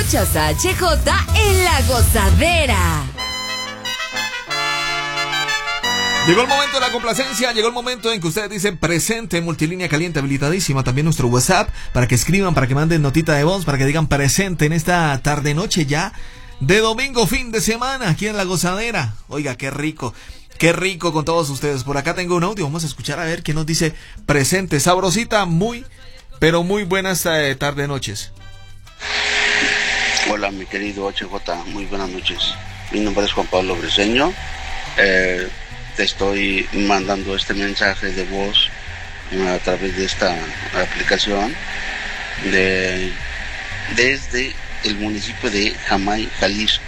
Escuchas a HJ en La Gozadera. Llegó el momento de la complacencia, llegó el momento en que ustedes dicen presente, multilínea caliente habilitadísima, también nuestro WhatsApp, para que escriban, para que manden notita de voz, para que digan presente en esta tarde noche ya de domingo, fin de semana, aquí en La Gozadera. Oiga, qué rico con todos ustedes. Por acá tengo un audio, vamos a escuchar a ver qué nos dice presente, sabrosita, muy, pero muy buenas tarde noches. Hola mi querido HJ, muy buenas noches. Mi nombre es Juan Pablo Briceño. Te estoy mandando este mensaje de voz a través de esta aplicación desde el municipio de Jamay, Jalisco.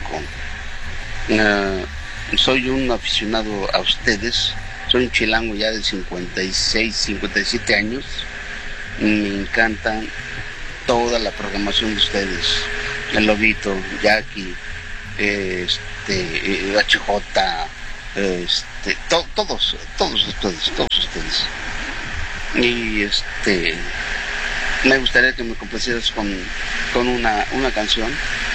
Soy un aficionado a ustedes, soy un chilango ya de 56, 57 años. Me encantan toda la programación de ustedes, el Lobito, Jackie, HJ, todos ustedes. Y me gustaría que me complacieras con una canción.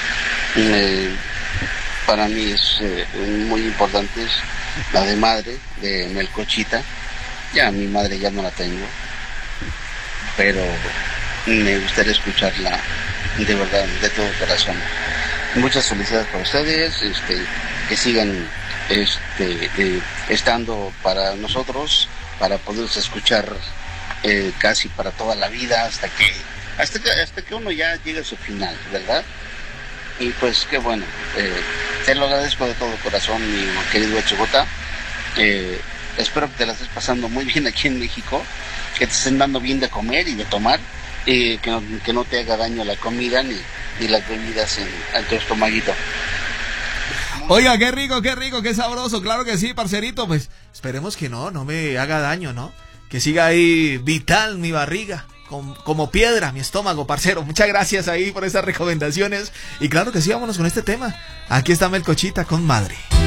Para mí es muy importante, es la de Madre, de Melcochita. Ya mi madre ya no la tengo, pero me gustaría escucharla de verdad, de todo corazón. Muchas felicidades para ustedes, que sigan estando para nosotros, para poderlos escuchar casi para toda la vida, hasta que uno ya llegue a su final, ¿verdad? Y pues qué bueno, te lo agradezco de todo corazón, mi querido HJ. Espero que te la estés pasando muy bien aquí en México, que te estén dando bien de comer y de tomar, que no te haga daño la comida ni las bebidas en tu estomaguito. Oiga, qué rico, qué sabroso, claro que sí, parcerito, pues esperemos que no me haga daño, ¿no? Que siga ahí vital mi barriga, como piedra mi estómago, parcero. Muchas gracias ahí por esas recomendaciones. Y claro que sí, vámonos con este tema. Aquí está Melcochita con Madre.